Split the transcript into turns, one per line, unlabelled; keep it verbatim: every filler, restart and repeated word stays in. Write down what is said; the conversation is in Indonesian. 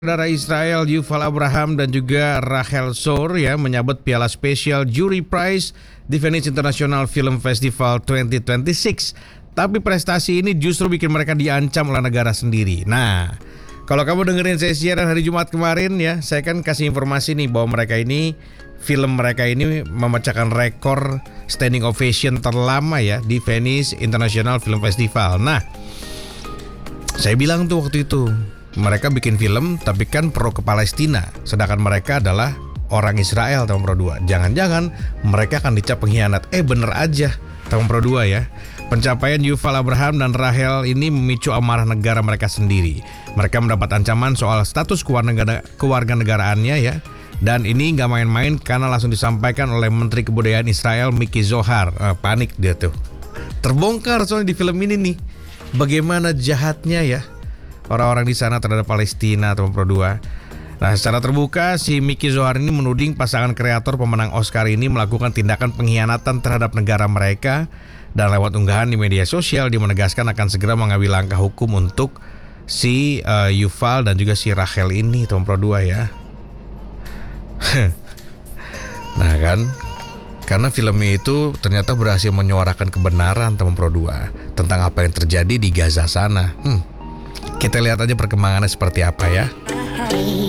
Saudara Israel Yuval Abraham dan juga Rachel Shore ya menyabet piala spesial Jury Prize di Venice International Film Festival dua ribu dua puluh enam. Tapi prestasi ini justru bikin mereka diancam oleh negara sendiri. Nah, kalau kamu dengerin saya siaran hari Jumat kemarin ya, saya kan kasih informasi nih bahwa mereka ini, film mereka ini memecahkan rekor standing ovation terlama ya di Venice International Film Festival. Nah, saya bilang tuh waktu itu, mereka bikin film tapi kan pro ke Palestina, sedangkan mereka adalah orang Israel, tahun Pro dua. Jangan-jangan mereka akan dicap pengkhianat. Eh bener aja, tahun Pro dua ya. Pencapaian Yuval Abraham dan Rachel ini memicu amarah negara mereka sendiri. Mereka mendapat ancaman soal status kewarganegaraannya ya. Dan ini gak main-main karena langsung disampaikan oleh Menteri Kebudayaan Israel Miki Zohar. eh, Panik dia tuh. Terbongkar soalnya di film ini nih, bagaimana jahatnya ya orang-orang di sana terhadap Palestina atau Pro dua. Nah, secara terbuka si Miki Zohar ini menuding pasangan kreator pemenang Oscar ini melakukan tindakan pengkhianatan terhadap negara mereka, dan lewat unggahan di media sosial dia menegaskan akan segera mengambil langkah hukum untuk si uh, Yuval dan juga si Rachel ini, tahun Pro dua ya. Nah kan, karena filmnya itu ternyata berhasil menyuarakan kebenaran teman Pro dua tentang apa yang terjadi di Gaza sana. Hmm. Kita lihat aja perkembangannya seperti apa ya.